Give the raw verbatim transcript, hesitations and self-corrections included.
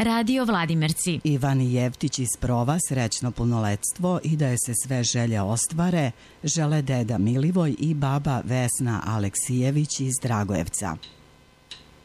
Radio Vladimirci. Ivani Jevtić iz Prova srećno punoletstvo i da je se sve želje ostvare žele deda Milivoj i baba Vesna Aleksijević iz Dragojevca.